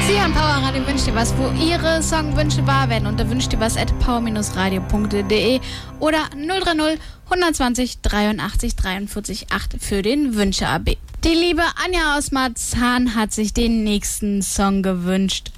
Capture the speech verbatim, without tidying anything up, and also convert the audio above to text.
Sie hören Power Radio Wünscht dir was, wo Ihre Songwünsche wahr werden unter wünscht dir was at power radio punkt de oder null drei null hundertzwanzig dreiundachtzig dreiundvierzig acht für den Wünsche-A B. Die liebe Anja aus Marzahn hat sich den nächsten Song gewünscht.